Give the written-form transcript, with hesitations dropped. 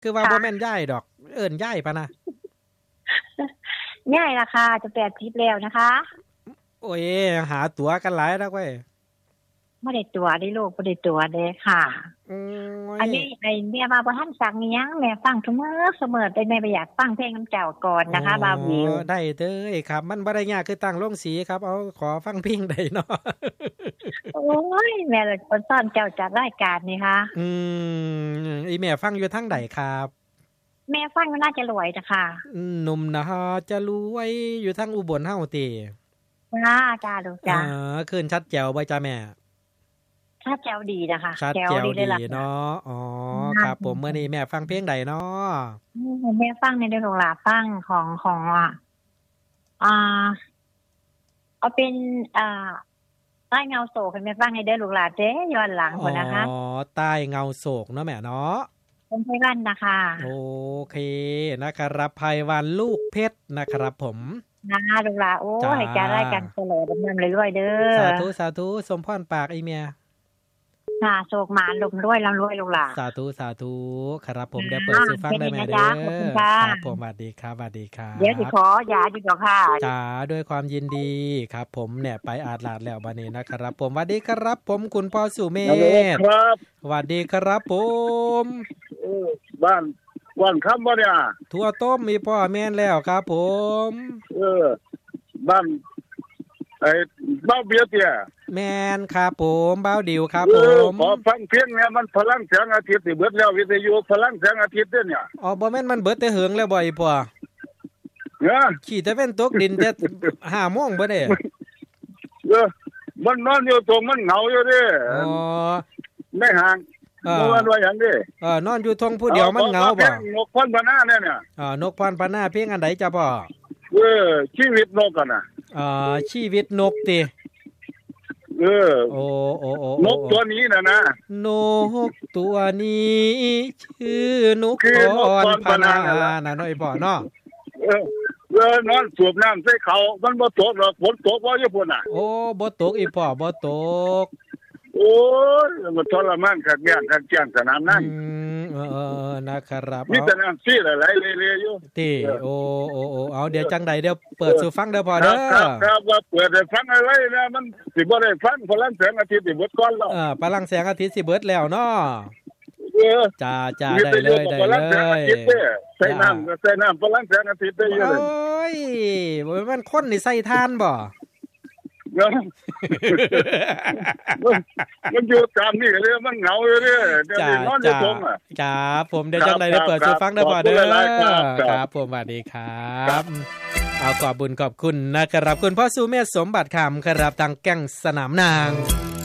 คือว่าบ่แม่นย้ายดอกเอิ้นย้ายปะนะย้ายราคาจะ80แล้วนะคะโอ้ยหาตั๋วกันหลายแล้วเว้ยบ่ได้ตั๋วได้ลูกบ่ได้ตั๋วเด้ค่ะอันนี้ไอ้แม่ว่าบ่ทันสั่งอีหยังแม่ฟังเสมอแต่แม่บ่อยากฟังเพลงน้ำเจ้าก่อนนะคะบ่าววิวได้เด้อครับมันบ่ได้ยากคือตั้งโรงสีครับเอาขอฟังเพลงได้เนาะโอ้ยแม่เลยคนซ่อนเจ้าจัดรายการนี่ค่ะอีแม่ฟังอยู่ทางใดครับแม่ฟังน่าจะรวยนะคะหนุ่มนะจะรวยอยู่ทางอุบลเฮาติจ้าลูกจ้าคืนชัดแจ๋วบ่จ้าแม่ชัดแจ๋วดีนะคะชัดแจ๋วดีเนาะอ๋อครับผมมื้อนี้แม่ฟังเพลงใดเนาะแม่ฟังในเดือนตุลาฟังของเอาเป็นใต้เงาโศกแม่ฟังในเดือนตุลาเด้ย้อนหลังพุ่นนะคะอ๋อใต้เงาโศกเนาะแม่เนาะเป็นไพวันนะคะโอเคนะครับไพวันลูกเพชรนะครับผมตุลาโอ้ให้การรายการเฉลยดำเนินเรื่อยๆเด้อสาธุสมพรปากอีเมียโศกหมาลมด้วยร่ำรวยลูกหลานสาธุครับผมเดี๋ยวเปิดซื้อฟังได้ไหมเด้อครับผมสวัสดีครับเดี๋ยวสิขอยาอยู่ดอกค่ะจ้าด้วยความยินดีครับผมเนี่ยไปอาดลาดแล้วบัดนี้นะครับผมสวัสดีครับผมคุณพ่อสุเมธครับสวัสดีครับผมบ้านคำบ่เนี่ยถั่วต้มมีพ่อแม่นแล้วครับผมบ้านไอ้เบ้าเบียเตี้ยแม่นครับผมเบ้าดิวครับผมขอฟังเพียงเนี่ยมันพลังแสงอาทิตย์สิเบิดแล้ววิทยุพลังแสงอาทิตย์เนี่ยอ๋อบ่แม่นมันเบิดแต่เหิงแล้วบ่อีพ่อขี่แต่เป็นตกดินแต่ 5:00 นบ่ได้มันนอนอยู่ตรงมันเหงาอยู่ดิอ๋อไม่ห่างบ่ว่าหยังดินอนอยู่ทงผู้เดียวมันเหงาบ่นกพันธุ์พนาเนี่ยนกพันธุ์พนาเพลงอันใดจ้ะพ่อชีวิตนกกันน่ะชีวิตนกติโอ้นกตัวนี้นะนกตัวนี้ชื่อนกพรพนาน่ะน้อยพ่อเนาะนอนสูบน้ำใส่เขามันบ่ตกหรอกฝนตกบ่อยู่พุ่นน่ะโอ้บ่ตกอีพ่อบ่ตกโอ้ยมันทรมานคักแย่งคักแจ้งสนามนั้นนะครับมีแต่น้ำซี่หลายๆเรื่อยๆอยู่ติโอ้เอาเดี๋ยวจังใดเดี๋ยวเปิดสู่ฟังเด้อพ่อเด้อครับว่าเปิดให้ฟังอะไรนะมันสิบ่ได้ฟังพลังแสงอาทิตย์สิเบิดก่อนแล้วพลังแสงอาทิตย์สิเบิดแล้วเนาะจ้าได้เลยใส่น้ำพลังแสงอาทิตย์ได้เยอะเลยโอ้ยมันคนนี่ใส่ทานบ่มันอยู่ตามนี่เลยมันเหงาอยู่เด้อเดี๋ยวนอนอยู่ตรงครับผมเดี๋ยวจังได๋ได้เปิดสู่ฟังเด้อพ่อเด้อครับผมสวัสดีครับเอาขอบคุณนะครับคุณพ่อสุเมธสมบัติคำครับทางแก่งสนามนาง